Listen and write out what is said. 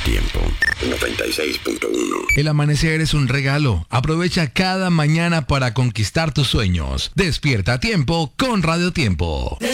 Tiempo 96.1. El amanecer es un regalo. Aprovecha cada mañana para conquistar tus sueños. Despierta a tiempo con Radio Tiempo.